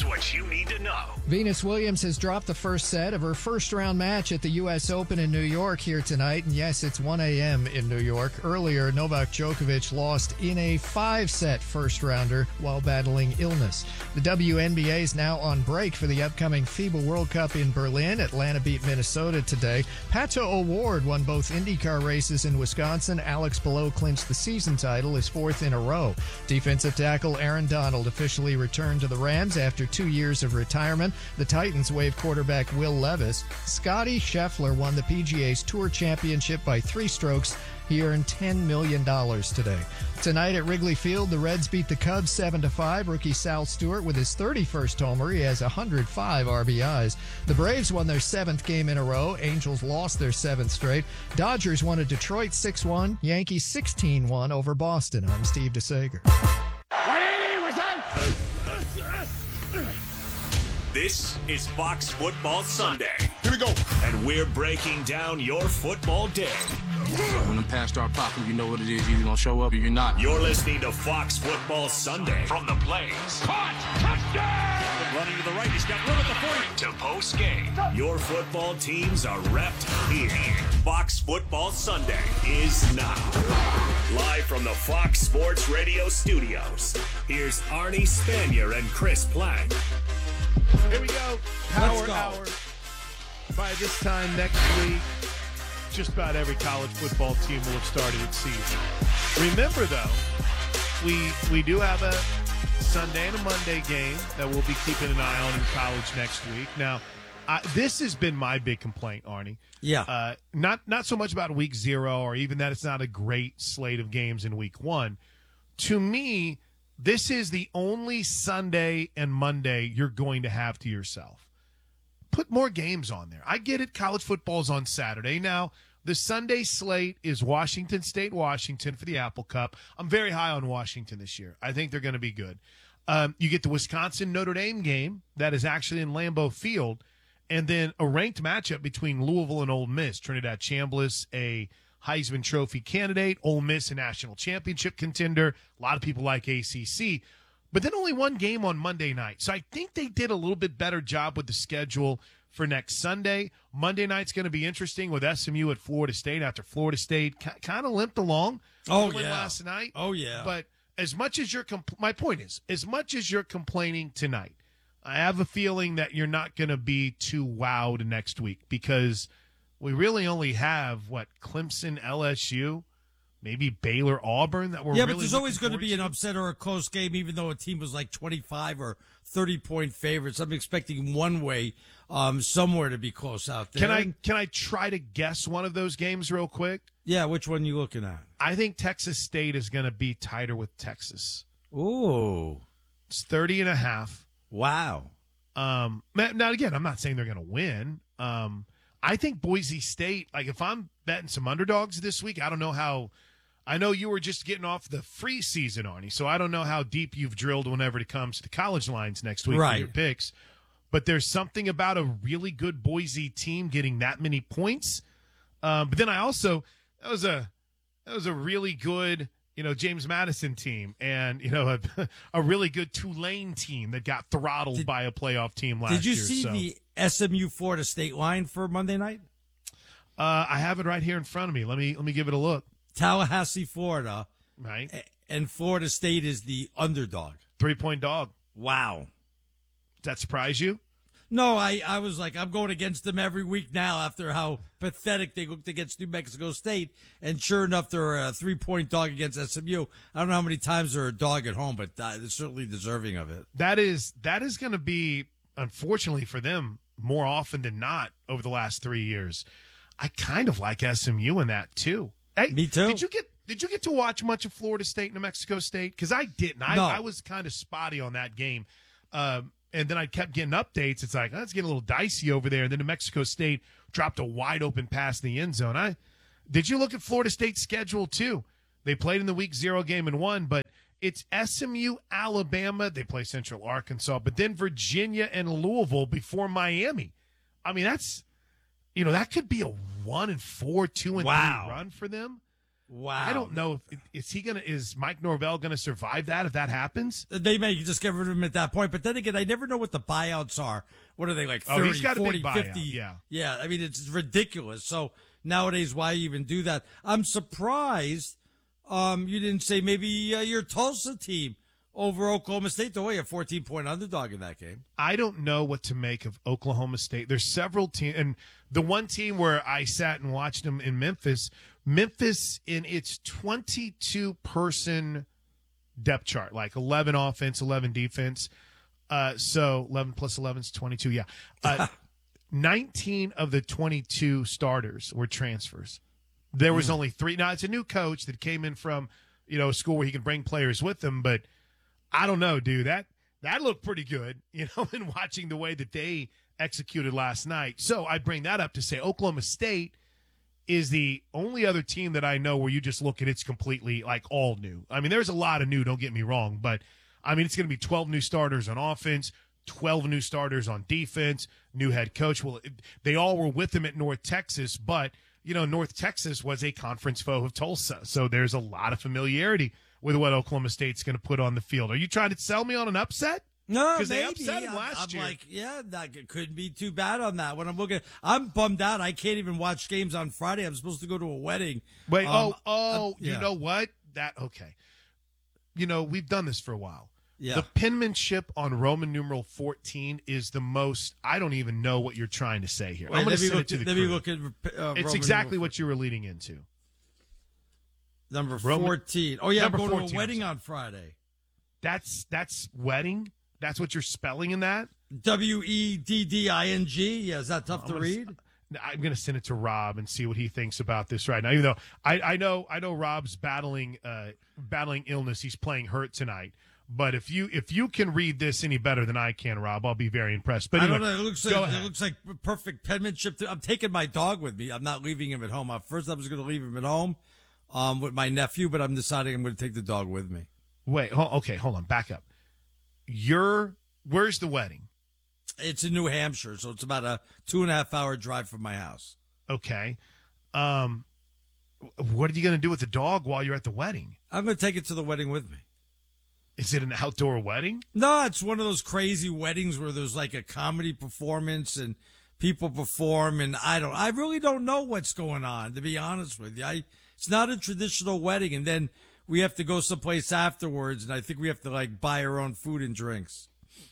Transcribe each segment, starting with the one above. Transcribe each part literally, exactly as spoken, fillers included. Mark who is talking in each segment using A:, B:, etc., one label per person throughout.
A: Here's what you need to know.
B: Venus Williams has dropped the first set of her first-round match at the U S Open in New York here tonight. And yes, it's one a.m. in New York. Earlier, Novak Djokovic lost in a five-set first-rounder while battling illness. The W N B A is now on break for the upcoming FIBA World Cup in Berlin. Atlanta beat Minnesota today. Pato O'Ward won both IndyCar races in Wisconsin. Alex Below clinched the season title, his fourth in a row. Defensive tackle Aaron Donald officially returned to the Rams after two years of retirement. The Titans waived quarterback Will Levis. Scotty Scheffler won the P G A's Tour Championship by three strokes. He earned ten million dollars today. Tonight at Wrigley Field, the Reds beat the Cubs seven to five. Rookie Sal Stewart with his thirty-first homer. He has one hundred five R B Is. The Braves won their seventh game in a row. Angels lost their seventh straight. Dodgers won at Detroit six one. Yankees sixteen one over Boston. I'm Steve DeSager.
A: This is Fox Football Sunday.
C: Here we go.
A: And we're breaking down your football day.
D: When them past start popping, you know what it is. You're going to show up or you're not.
A: You're listening to Fox Football Sunday from the Blaze.
C: Caught. Touchdown.
A: Running to the right. He's got room at the forty. To post game. Your football teams are repped here. Fox Football Sunday is now. Live from the Fox Sports Radio studios. Here's Arnie Spanier and Chris Platt.
C: Here we go. Power
E: go.
C: Hour. By this time next week, just about every college football team will have started its season. Remember, though, we we do have a Sunday and a Monday game that we'll be keeping an eye on in college next week. Now, I, this has been my big complaint, Arnie.
E: Yeah.
C: Uh, not not so much about week zero or even that it's not a great slate of games in week one. To me, this is the only Sunday and Monday you're going to have to yourself. Put more games on there. I get it. College football's on Saturday. Now, the Sunday slate is Washington State, Washington for the Apple Cup. I'm very high on Washington this year. I think they're going to be good. Um, you get the Wisconsin Notre Dame game that is actually in Lambeau Field, and then a ranked matchup between Louisville and Ole Miss. Trinidad Chambliss, a Heisman Trophy candidate, Ole Miss, a national championship contender. A lot of people like A C C. But then only one game on Monday night. So I think they did a little bit better job with the schedule for next Sunday. Monday night's going to be interesting with S M U at Florida State after Florida State k- kind of limped along.
E: Oh,
C: win
E: yeah.
C: Last night.
E: Oh, yeah.
C: But as much as you're compl- – my point is, as much as you're complaining tonight, I have a feeling that you're not going to be too wowed next week because we really only have, what, Clemson, L S U, maybe Baylor, Auburn that we're
E: yeah,
C: really
E: but there's always going to
C: forward
E: be an upset or a close game, even though a team was like twenty-five or thirty point favorites. I'm expecting one way um, somewhere to be close out there.
C: Can I can I try to guess one of those games real quick?
E: Yeah, which one you looking at?
C: I think Texas State is going to be tighter with Texas.
E: Ooh.
C: It's thirty and a half.
E: Wow.
C: Um, now, again, I'm not saying they're going to win. Um, I think Boise State, like if I'm betting some underdogs this week, I don't know how – I know you were just getting off the free season, Arnie, so I don't know how deep you've drilled whenever it comes to the college lines next week
E: Right.
C: for your picks. But there's something about a really good Boise team getting that many points. Um, but then I also that was a that was a really good you know James Madison team, and you know a, a really good Tulane team that got throttled
E: Did-
C: by a playoff team last year.
E: Did you see
C: so.
E: the S M U Florida State line for Monday night?
C: Uh, I have it right here in front of me. Let me let me give it a look.
E: Tallahassee, Florida,
C: Right,
E: and Florida State is the underdog.
C: three point dog.
E: Wow.
C: Does that surprise you?
E: No, I, I was like, I'm going against them every week now after how pathetic they looked against New Mexico State. And sure enough, they're a three-point dog against S M U. I don't know how many times they're a dog at home, but uh, they're certainly deserving of it.
C: That is that is going to be, unfortunately for them, more often than not over the last three years. I kind of like S M U in that too. Hey,
E: Me too.
C: Did you get Did you get to watch much of Florida State, New Mexico State? Because I didn't. I,
E: No.
C: I was kind of spotty on that game. Um, and then I kept getting updates. It's like, oh, it's getting a little dicey over there. And then New Mexico State dropped a wide open pass in the end zone. I Did you look at Florida State's schedule too? They played in the week zero game and won, but it's S M U, Alabama. They play Central Arkansas, but then Virginia and Louisville before Miami. I mean, that's, you know, that could be a one and four, two and
E: Wow.
C: three run for them.
E: Wow.
C: I don't know if is he gonna is Mike Norvell gonna survive that if that happens?
E: They may just get rid of him at that point. But then again, I never know what the buyouts are. What are they, like
C: Oh,
E: thirty,
C: he's got a
E: forty,
C: big buyout,
E: fifty?
C: yeah.
E: Yeah, I mean, it's ridiculous. So nowadays, why even do that? I'm surprised um, you didn't say maybe uh, your Tulsa team over Oklahoma State, the way a fourteen-point underdog in that game.
C: I don't know what to make of Oklahoma State. There's several teams, and the one team where I sat and watched them in Memphis, Memphis in its twenty-two person depth chart, like eleven offense, eleven defense. Uh, so eleven plus eleven is twenty-two. Yeah. Uh, nineteen of the twenty-two starters were transfers. There was only three. Now, it's a new coach that came in from, you know, a school where he can bring players with him, but I don't know, dude. That that looked pretty good, you know, in watching the way that they executed last night. So I bring that up to say Oklahoma State is the only other team that I know where you just look at it's completely like all new. I mean, there's a lot of new, don't get me wrong, but I mean, it's going to be twelve new starters on offense, twelve new starters on defense, new head coach. Well, it, they all were with him at North Texas, but, you know, North Texas was a conference foe of Tulsa. So there's a lot of familiarity with what Oklahoma State's going to put on the field. Are you trying to sell me on an upset?
E: No,
C: because they
E: maybe.
C: upset him
E: I'm,
C: last
E: I'm
C: year.
E: like, yeah, that it couldn't be too bad on that. When I'm looking, I'm bummed out. I can't even watch games on Friday. I'm supposed to go to a wedding.
C: Wait,
E: Um,
C: oh, oh,
E: uh, yeah.
C: you know what? That okay. You know, we've done this for a while.
E: Yeah.
C: The penmanship on Roman numeral fourteen is the most. I don't even know what you're trying to say here.
E: Wait,
C: I'm going
E: let
C: to
E: me
C: send
E: look
C: it to
E: at-
C: the
E: let me
C: crew.
E: look at, uh,
C: It's
E: Roman
C: exactly
E: numeral
C: what you were leading into.
E: Number
C: Roman-
E: fourteen. Oh, yeah, I'm
C: Number
E: going to
C: fourteen,
E: a wedding
C: I'm
E: on Friday.
C: That's that's wedding. That's what you're spelling in that.
E: W E D D I N G. Yeah, is that tough
C: I'm
E: to
C: gonna-
E: read?
C: I'm going to send it to Rob and see what he thinks about this right now. Even though I, I know I know Rob's battling uh, battling illness, he's playing hurt tonight. But if you if you can read this any better than I can, Rob, I'll be very impressed. But
E: I
C: anyway,
E: don't know. It looks
C: go
E: like
C: ahead.
E: it looks like perfect penmanship. I'm taking my dog with me. I'm not leaving him at home. At first, I was going to leave him at home um, with my nephew, but I'm deciding I'm going to take the dog with me.
C: Wait, ho- okay, hold on, back up. You're where's the wedding?
E: It's in New Hampshire, so it's about a two and a half hour drive from my house.
C: Okay, um, what are you going to do with the dog while you're at the wedding?
E: I'm going to take it to the wedding with me.
C: Is it an outdoor wedding?
E: No, it's one of those crazy weddings where there's like a comedy performance and people perform, and I don't, I really don't know what's going on, to be honest with you. I, it's not a traditional wedding, and then we have to go someplace afterwards, and I think we have to like buy our own food and drinks.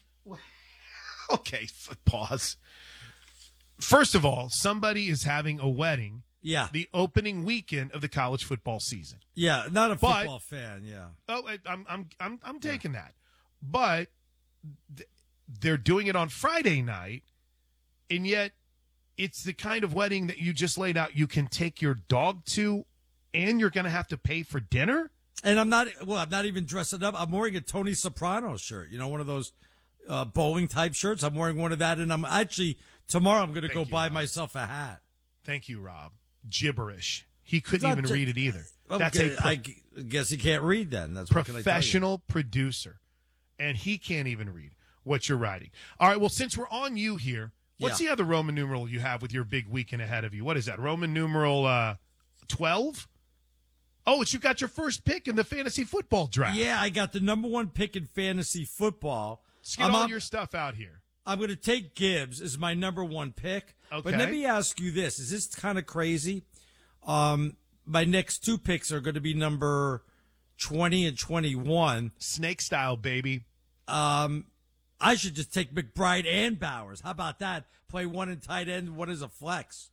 C: Okay, f- pause. First of all, somebody is having a wedding
E: Yeah,
C: the opening weekend of the college football season.
E: yeah, not a
C: But-
E: football fan. Yeah,
C: Oh, I- I'm I'm I'm I'm taking that, but th- they're doing it on Friday night, and yet it's the kind of wedding that you just laid out. You can take your dog to, and you're going to have to pay for dinner.
E: and I'm not. Well, I'm not even dressing up. I'm wearing a Tony Soprano shirt. You know, one of those uh, bowling type shirts. I'm wearing one of that, and I'm actually tomorrow. I'm going to go
C: Thank you,
E: buy
C: Rob.
E: myself a hat.
C: Thank you, Rob. Gibberish. He couldn't
E: It's not
C: even
E: gi-
C: read it either.
E: Well,
C: That's a pro-
E: I g- guess he can't read then. That's what can I tell you?
C: professional producer, and he can't even read what you're writing. All right. Well, since we're on you here, what's
E: Yeah.
C: the other Roman numeral you have with your big weekend ahead of you? What is that? Roman numeral uh, twelve? Oh, it's you got your first pick in the fantasy football draft.
E: Yeah, I got the number one pick in fantasy football.
C: Let's get
E: I'm,
C: all
E: up-
C: your stuff out here.
E: I'm going to take Gibbs as my number one pick. But
C: Okay.
E: let me ask you this: is this kind of crazy? Um, my next two picks are going to be number twenty and twenty-one.
C: Snake style, baby.
E: Um, I should just take McBride and Bowers. How about that? Play one in tight end, one as a flex.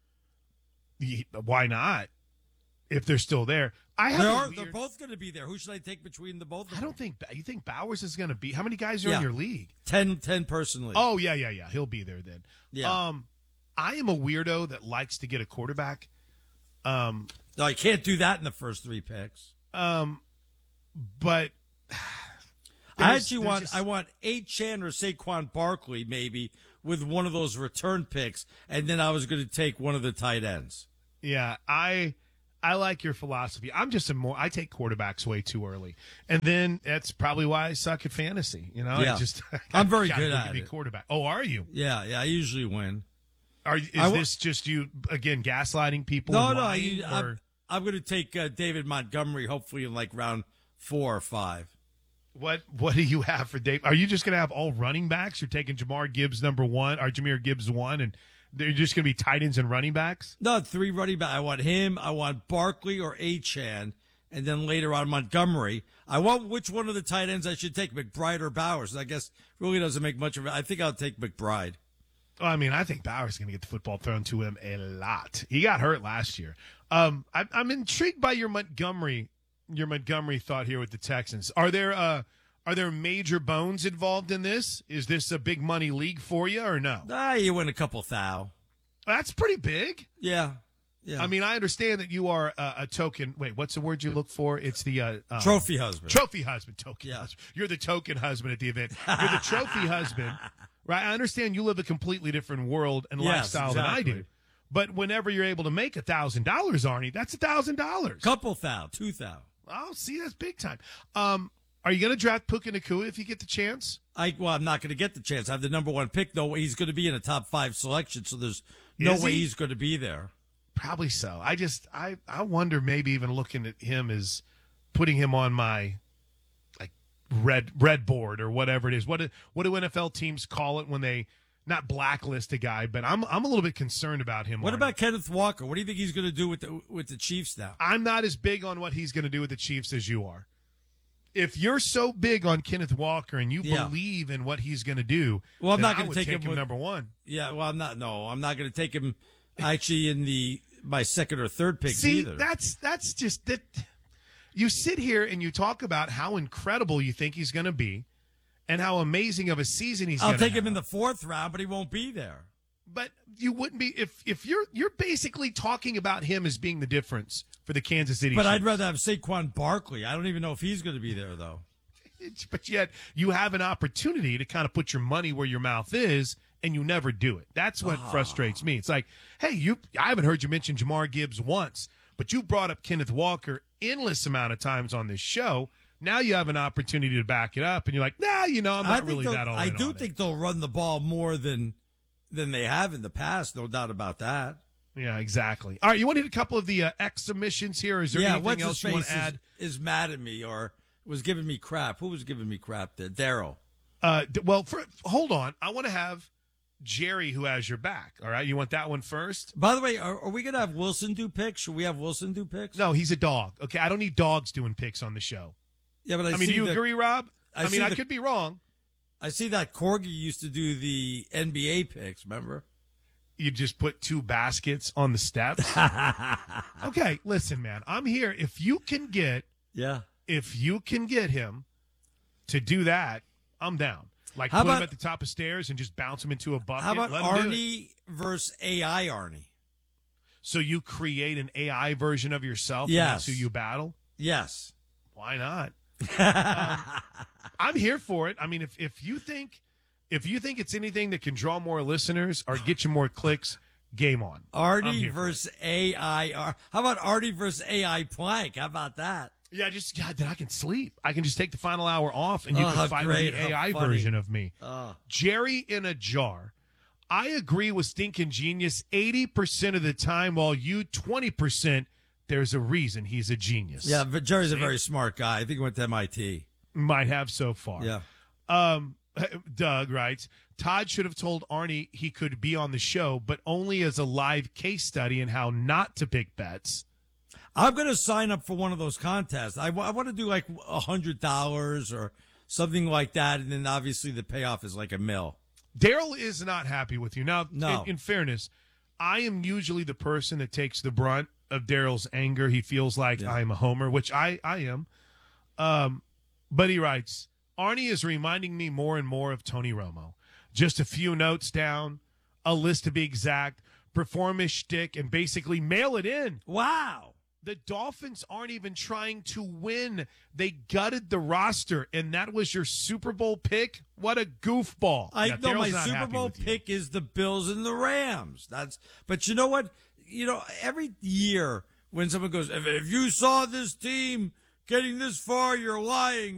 C: Ye- Why not? If they're still there, I have.
E: They
C: a
E: are,
C: weird-
E: they're both going to be there. Who should I take between the both of
C: I
E: them?
C: don't think you think Bowers is going to be. How many guys are
E: Yeah.
C: in your league?
E: ten, ten personally.
C: Oh yeah, yeah, yeah. He'll be there then.
E: Yeah.
C: Um, I am a weirdo that likes to get a quarterback. Um,
E: No, I can't do that in the first three picks.
C: um, but
E: I
C: there's-
E: actually
C: there's
E: want
C: just-
E: I want eight Chan or Saquon Barkley maybe with one of those return picks, and then I was going to take one of the tight ends.
C: Yeah, I I like your philosophy. I'm just a more I take quarterbacks way too early, and then that's probably why I suck at fantasy. You know,
E: Yeah.
C: I just
E: I'm very
C: gotta
E: good
C: go
E: at
C: be
E: it.
C: quarterback. Oh, are you?
E: Yeah, yeah, I usually win.
C: Are you- is
E: I wa-
C: this just you again gaslighting people?
E: No,
C: and
E: no,
C: lying,
E: I, I'm,
C: or-
E: I'm going to take uh, David Montgomery, hopefully in like round four or five.
C: What What do you have for Dave? Are you just going to have all running backs? You're taking Jamar Gibbs number one, or Jahmyr Gibbs one, and they're just going to be tight ends and running backs?
E: No, three running backs. I want him. I want Barkley or Achane, and then later on Montgomery. I want which one of the tight ends I should take, McBride or Bowers. I guess really doesn't make much of it. I think I'll take McBride.
C: Well, I mean, I think Bowers is going to get the football thrown to him a lot. He got hurt last year. Um, I, I'm intrigued by your Montgomery, your Montgomery thought here with the Texans. Are there uh, are there major bones involved in this? Is this a big money league for you or no?
E: Ah, you win a couple thou.
C: That's pretty big.
E: Yeah, yeah.
C: I mean, I understand that you are a, a token. Wait, what's the word you look for? It's the uh, uh,
E: trophy husband.
C: Trophy husband. Token.
E: Yeah.
C: Husband. You're the token husband at the event. You're the trophy husband. Right, I understand you live a completely different world and
E: Yes,
C: lifestyle
E: exactly.
C: than I do. But whenever you're able to make a thousand dollars, Arnie, that's a thousand dollars.
E: Couple thou, two thou.
C: Oh, see, that's big time. Um, are you going to draft Puka Nacua if you get the chance?
E: I well, I'm not going to get the chance. I have the number one pick, though. He's going to be in a top five selection, so there's no
C: Is
E: way
C: he?
E: he's going to be there.
C: Probably so. I just, I, I wonder maybe even looking at him as putting him on my like red red board or whatever it is. What do, what do N F L teams call it when they not blacklist a guy? But I'm I'm a little bit concerned about him.
E: What
C: Arnie.
E: about Kenneth Walker? What do you think he's going to do with the with the Chiefs now?
C: I'm not as big on what he's going to do with the Chiefs as you are. If you're so big on Kenneth Walker and you
E: Yeah.
C: believe in what he's going to do,
E: Well, I'm
C: then
E: not
C: I
E: gonna
C: would
E: take
C: take
E: him with-
C: number one.
E: Yeah, well, I'm not. No, I'm not going to take him. Actually, in the my second or third picks
C: See,
E: either.
C: that's that's just that. You sit here and you talk about how incredible you think he's going to be, and how amazing of a season he's.
E: I'll
C: gonna
E: take
C: have.
E: him in the fourth round, but he won't be there.
C: But you wouldn't be if if you're you're basically talking about him as being the difference for the Kansas City.
E: But I'd
C: Chiefs.
E: rather have Saquon Barkley. I don't even know if he's going to be there though.
C: But yet you have an opportunity to kind of put your money where your mouth is, and you never do it. That's what frustrates me. It's like, hey, you I haven't heard you mention Jamar Gibbs once, but you brought up Kenneth Walker endless amount of times on this show. Now you have an opportunity to back it up, and you're like, nah, you know, I'm
E: I
C: not
E: think
C: really
E: they'll-
C: that all
E: I
C: in
E: do
C: on
E: think
C: it.
E: they'll run the ball more than than they have in the past. No doubt about that.
C: Yeah, exactly. All right, you want to hit a couple of the uh, X submissions here? Is there
E: yeah,
C: anything
E: what's his
C: else you want
E: face
C: to add?
E: is, is mad at me or was giving me crap. Who was giving me crap there? Daryl.
C: Uh, d- well, for, hold on. I want to have Jerry, who has your back. All right, you want that one first?
E: By the way, are, are we going to have Wilson do picks? Should we have Wilson do picks?
C: No, he's a dog. Okay, I don't need dogs doing picks on the show.
E: Yeah, but I,
C: I, mean,
E: see
C: do you
E: the-
C: agree, Rob?
E: I
C: I, mean,
E: see
C: I
E: the-
C: could be wrong.
E: I see that Corgi used to do the N B A picks, remember?
C: You just put two baskets on the steps. Okay, listen, man. I'm here. If you can get,
E: Yeah.
C: if you can get him to do that, I'm down. Like
E: How
C: put him
E: about-
C: at the top of stairs and just bounce him into a bucket.
E: How about
C: Let him do it.
E: Arnie versus A I Arnie?
C: So you create an A I version of yourself. And
E: Yes.
C: that's who you battle.
E: Yes.
C: Why not? um, I'm here for it. I mean, if if you think if you think it's anything that can draw more listeners or get you more clicks, game on. I'm
E: Arnie
C: here for
E: versus A I R. How about Arnie versus A I Plank? How about that?
C: Yeah, just God, then I can sleep. I can just take the final hour off, and you
E: Oh,
C: can fight
E: great.
C: with the A I
E: How funny.
C: version of me.
E: Oh.
C: Jerry in a jar. I agree with Stinkin' Genius eighty percent of the time, while you twenty percent. There's a reason he's a genius.
E: Yeah, but Jerry's a very smart guy. I think he went to M I T.
C: Might have so far.
E: Yeah.
C: Um, Doug writes, Todd should have told Arnie he could be on the show, but only as a live case study in how not to pick bets.
E: I'm going to sign up for one of those contests. I, w- I want to do like one hundred dollars or something like that, and then obviously the payoff is like a mill.
C: Daryl is not happy with you. Now,
E: No.
C: in, in fairness, I am usually the person that takes the brunt of Daryl's anger. He feels like
E: Yeah.
C: I am a homer, which I, I am. Um, but he writes, Arnie is reminding me more and more of Tony Romo. Just a few notes down, a list to be exact, perform his shtick, and basically mail it in.
E: Wow.
C: The Dolphins aren't even trying to win. They gutted the roster, and that was your Super Bowl pick? What a goofball.
E: I
C: Yeah,
E: know
C: Daryl's
E: my
C: not
E: Super
C: happy
E: Bowl
C: with you.
E: pick is the Bills and the Rams. That's but you know what? You know, every year when someone goes, if, if you saw this team getting this far, you're lying.